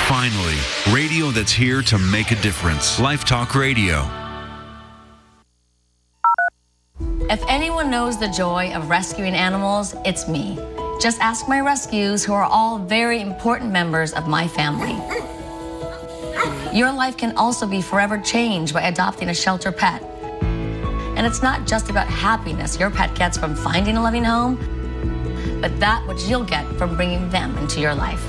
Finally, radio that's here to make a difference. Life Talk Radio. If anyone knows the joy of rescuing animals, it's me. Just ask my rescues, who are all very important members of my family. Your life can also be forever changed by adopting a shelter pet. And it's not just about happiness your pet gets from finding a loving home, but that which you'll get from bringing them into your life.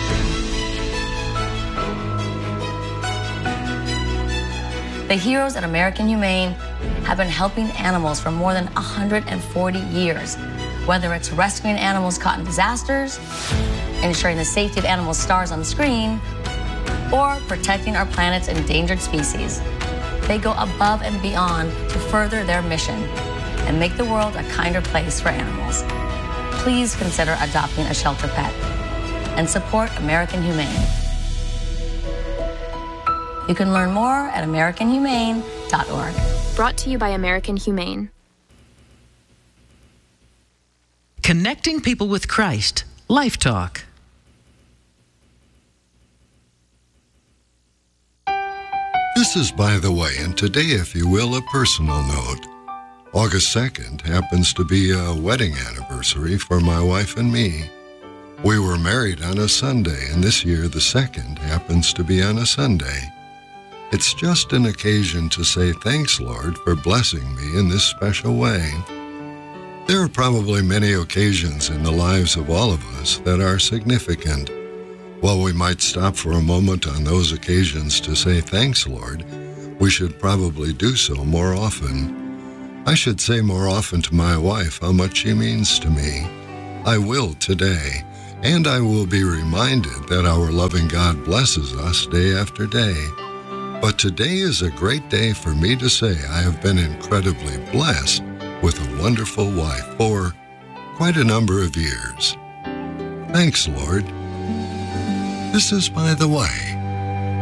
The heroes at American Humane have been helping animals for more than 140 years, whether it's rescuing animals caught in disasters, ensuring the safety of animal stars on screen, or protecting our planet's endangered species. They go above and beyond to further their mission and make the world a kinder place for animals. Please consider adopting a shelter pet and support American Humane. You can learn more at AmericanHumane.org. Brought to you by American Humane. Connecting people with Christ. Life Talk. This is By the Way, and today, if you will, a personal note. August 2nd happens to be a wedding anniversary for my wife and me. We were married on a Sunday, and this year the 2nd happens to be on a Sunday. It's just an occasion to say thanks, Lord, for blessing me in this special way. There are probably many occasions in the lives of all of us that are significant. While we might stop for a moment on those occasions to say thanks, Lord, we should probably do so more often. I should say more often to my wife how much she means to me. I will today, and I will be reminded that our loving God blesses us day after day. But today is a great day for me to say I have been incredibly blessed with a wonderful wife for quite a number of years. Thanks, Lord. This is By the Way.